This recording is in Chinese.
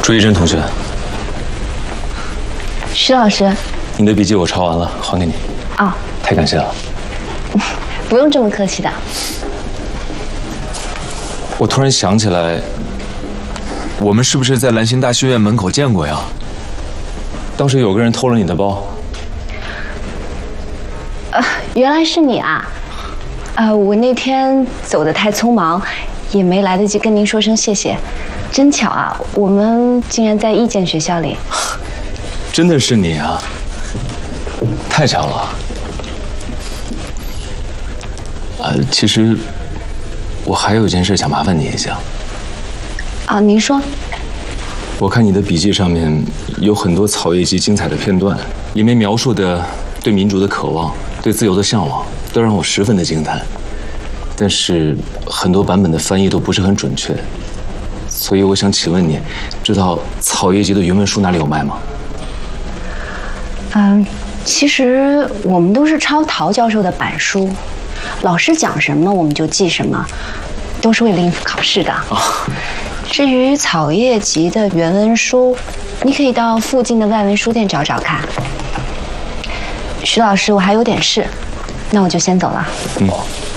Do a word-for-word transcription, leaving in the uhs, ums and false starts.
朱一真同学， 徐老师， 你的笔记我抄完了，还给你。 哦， 太感谢了。 不用这么客气的。 我突然想起来，我们是不是在兰心大学院门口见过呀？当时有个人偷了你的包。 呃，原来是你啊！呃，我那天走得太匆忙，也没来得及跟您说声谢谢。真巧啊，我们竟然在一间学校里。 真的是你啊！太巧了。呃，其实我还有一件事想麻烦你一下。 啊，您说。 我看你的笔记上面有很多草叶集精彩的片段，里面描述的对民主的渴望、对自由的向往，都让我十分的惊叹。但是很多版本的翻译都不是很准确，所以我想请问你，知道草叶集的原文书哪里有卖吗？ 嗯，其实我们都是抄陶教授的板书，老师讲什么我们就记什么，都是为了应付考试的。 啊， 至于草叶集的原文书，你可以到附近的外文书店找找看。徐老师，我还有点事，那我就先走了。 嗯。